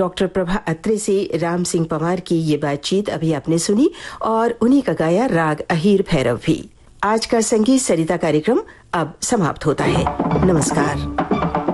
Doctor Prabha Atre से राम सिंह पंवार की ये बातचीत अभी आपने सुनी और उन्हीं का गाया राग अहीर भैरव भी। आज का संगीत सरिता कार्यक्रम अब समाप्त होता है। नमस्कार।